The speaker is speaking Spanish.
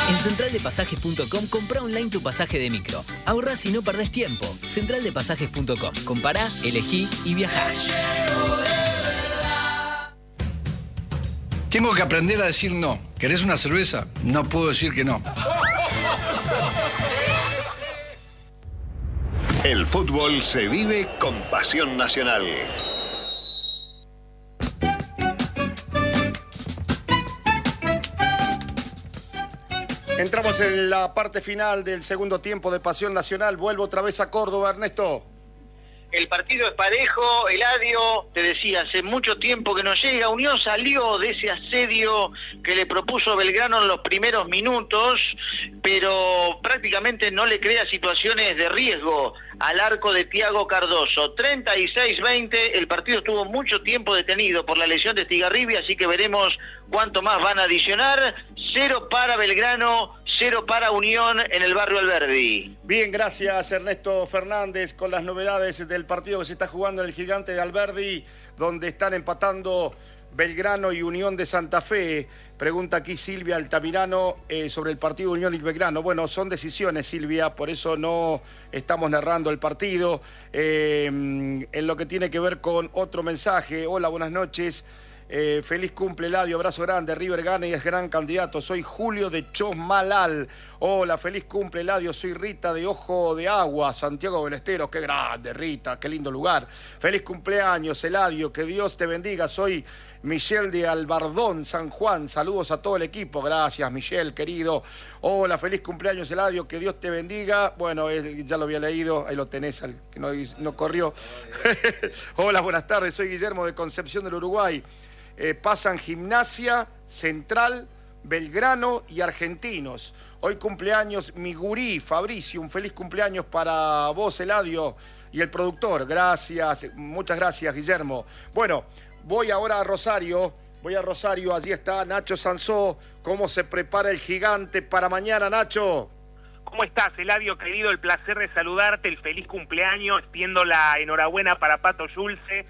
En centraldepasajes.com comprá online tu pasaje de micro. Ahorrás y no perdés tiempo. Centraldepasajes.com. Compará, elegí y viajá. Tengo que aprender a decir no. ¿Querés una cerveza? No puedo decir que no. El fútbol se vive con pasión nacional. Entramos en la parte final del segundo tiempo de Pasión Nacional. Vuelvo otra vez a Córdoba, Ernesto. El partido es parejo, Eladio, te decía, hace mucho tiempo que no llega. Unión salió de ese asedio que le propuso Belgrano en los primeros minutos, pero prácticamente no le crea situaciones de riesgo al arco de Thiago Cardoso. 36-20, el partido estuvo mucho tiempo detenido por la lesión de Estigarribia, así que veremos cuánto más van a adicionar. 0 para Belgrano, 0 para Unión en el barrio Alberdi. Bien, gracias Ernesto Fernández con las novedades del partido que se está jugando en el Gigante de Alberdi, donde están empatando Belgrano y Unión de Santa Fe. Pregunta aquí Silvia Altamirano sobre el partido Unión y Belgrano. Bueno, son decisiones, Silvia, por eso no estamos narrando el partido. En lo que tiene que ver con otro mensaje. Hola, buenas noches. Feliz cumple, Eladio, abrazo grande, River gana y es gran candidato. Soy Julio de Chosmalal. Hola, feliz cumple, Eladio, soy Rita de Ojo de Agua, Santiago del Estero. Qué grande, Rita, qué lindo lugar. Feliz cumpleaños, Eladio, que Dios te bendiga. Soy Michelle de Albardón, San Juan. Saludos a todo el equipo. Gracias, Michelle, querido. Hola, feliz cumpleaños, Eladio, que Dios te bendiga. Bueno, ya lo había leído, ahí lo tenés, al que no corrió. Hola, buenas tardes, soy Guillermo de Concepción del Uruguay. Pasan Gimnasia, Central, Belgrano y Argentinos. Hoy cumpleaños mi gurí, Fabricio. Un feliz cumpleaños para vos, Eladio, y el productor. Gracias, muchas gracias, Guillermo. Bueno, voy ahora a Rosario. Allí está Nacho Sansó. ¿Cómo se prepara el Gigante para mañana, Nacho? ¿Cómo estás, Eladio, querido? El placer de saludarte, el feliz cumpleaños, extiendo la enhorabuena para Pato Yulce.